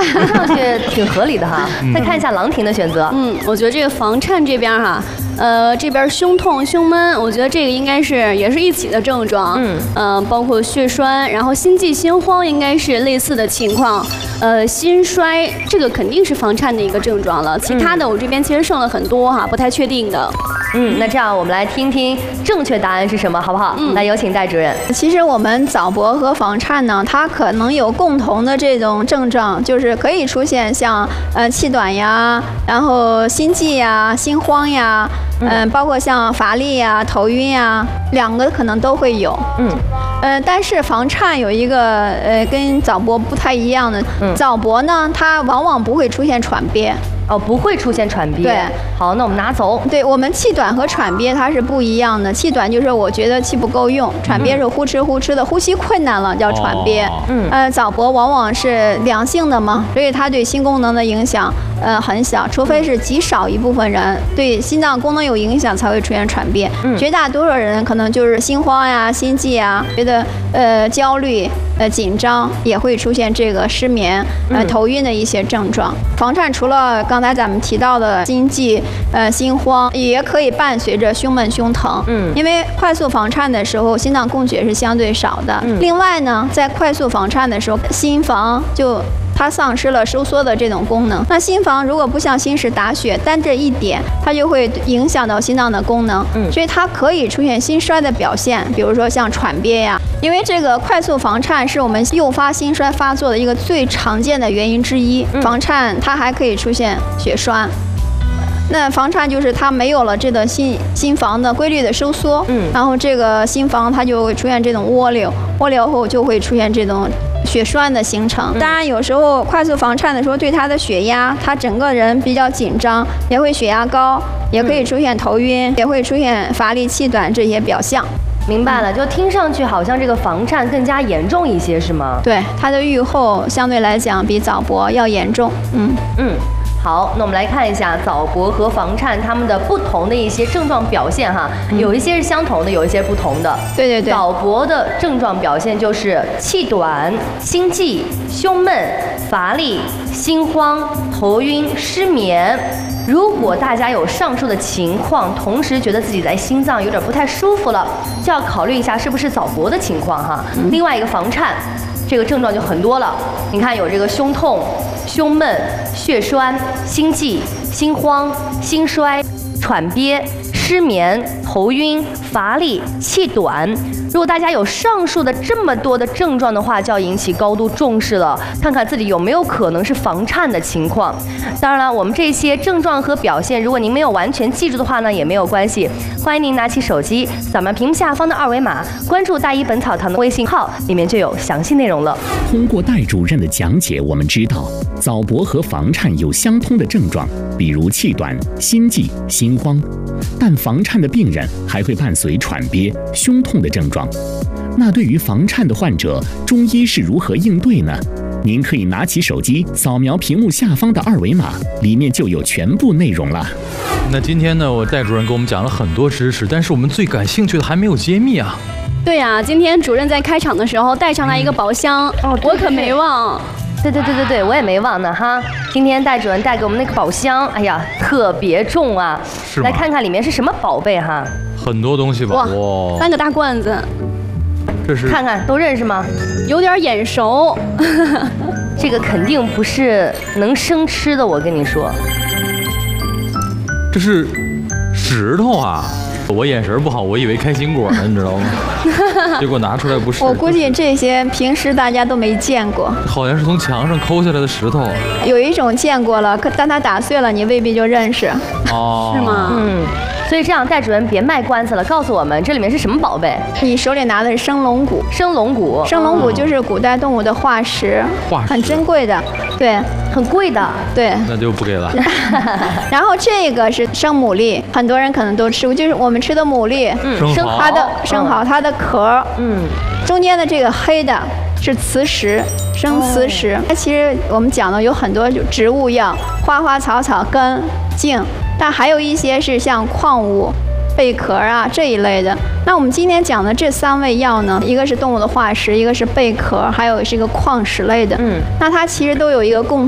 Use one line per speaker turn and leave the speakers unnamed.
听上去挺合理的哈。再看一下郎婷的选择。
我觉得这个房颤这边哈，这边胸痛、胸闷，我觉得这个应该是也是一起的症状。包括血栓，然后心悸、心慌应该是类似的情况。心衰这个肯定是房颤的一个症状了，其他的我这边其实剩了很多哈，不太确定的。
那这样我们来听听正确答案是什么，好不好？来有请戴主任。
其实我们早搏和房颤呢，它可能有共同的这种症状，就是可以出现像气短呀，然后心悸呀、心慌呀，包括像乏力呀、头晕呀，两个可能都会有。但是房颤有一个跟早搏不太一样的，早搏呢，它往往不会出现喘憋。
不会出现喘憋。
对，
好，那我们拿走。
对，我们气短和喘憋它是不一样的。气短就是我觉得气不够用，喘憋是呼哧呼哧的，呼吸困难了叫喘憋。早搏往往是良性的嘛，所以它对心功能的影响很小，除非是极少一部分人对心脏功能有影响才会出现喘憋。绝大多数人可能就是心慌呀、心悸呀，觉得焦虑、紧张，也会出现这个失眠、头晕的一些症状。房颤除了刚才咱们提到的心悸、心慌，也可以伴随着胸闷、胸疼。因为快速房颤的时候，心脏供血是相对少的。另外呢，在快速房颤的时候，心房它丧失了收缩的这种功能。那心房如果不像心室打血，单这一点，它就会影响到心脏的功能。所以它可以出现心衰的表现，比如说像喘憋呀。因为这个快速房颤是我们诱发心衰发作的一个最常见的原因之一。房颤它还可以出现血栓。那房颤就是它没有了这个心房的规律的收缩，然后这个心房它就会出现这种涡流，涡流后就会出现这种血栓的形成。当然有时候快速房颤的时候，对他的血压，他整个人比较紧张，也会血压高，也可以出现头晕，也会出现乏力、气短这些表象。
明白了，就听上去好像这个房颤更加严重一些，是吗？
对，它的预后相对来讲比早搏要严重。
好，那我们来看一下早搏和房颤它们的不同的一些症状表现哈，有一些是相同的，有一些不同的。对。早搏的症状表现就是气短、心悸、胸闷、乏力、心慌、头晕、失眠。如果大家有上述的情况，同时觉得自己在心脏有点不太舒服了，就要考虑一下是不是早搏的情况哈。另外一个房颤，这个症状就很多了，你看有这个胸痛、胸闷、血栓、心悸、心慌、心衰、喘憋、失眠、头晕、乏力、气短。如果大家有上述的这么多的症状的话，就要引起高度重视了，看看自己有没有可能是房颤的情况。当然了，我们这些症状和表现，如果您没有完全记住的话呢，也没有关系。欢迎您拿起手机，扫描屏幕下方的2维码，关注大医本草堂的微信号，里面就有详细内容了。
通过戴主任的讲解，我们知道早搏和房颤有相通的症状，比如气短、心悸、心慌，但房颤的病人还会伴随喘憋、胸痛的症状。那对于房颤的患者，中医是如何应对呢？您可以拿起手机，扫描屏幕下方的2维码，里面就有全部内容了。
那今天呢，戴主任给我们讲了很多知识，但是我们最感兴趣的还没有揭秘啊。
对呀，今天主任在开场的时候带上来一个宝箱，我可没忘。
对，我也没忘呢哈。今天戴主任带给我们那个宝箱，哎呀，特别重啊！
是吗？
来看看里面是什么宝贝哈。
很多东西吧？
哇，3个大罐子。
这是
看看都认识吗？
有点眼熟。
这个肯定不是能生吃的，我跟你说。
这是石头啊！我眼神不好，我以为开心果呢，你知道吗？结果拿出来不是。
我估计这些平时大家都没见过，
好像是从墙上抠下来的石头。
有一种见过了，但它打碎了，你未必就认识。
哦，
是吗？
所以这样，戴主任别卖关子了，告诉我们这里面是什么宝贝？
你手里拿的是生龙骨。
生龙骨，
生龙骨就是古代动物的化石，很珍贵的，对，
很贵的，
对。
那就不给了。
然后这个是生牡蛎，很多人可能都吃过，就是我们吃的牡蛎，它的生蚝，它的壳，中间的这个黑的是磁石，生磁石。它其实我们讲的有很多植物药，花花草草根茎。但还有一些是像矿物、贝壳啊这一类的。那我们今天讲的这3味药呢，一个是动物的化石，一个是贝壳，还有是一个矿石类的。那它其实都有一个共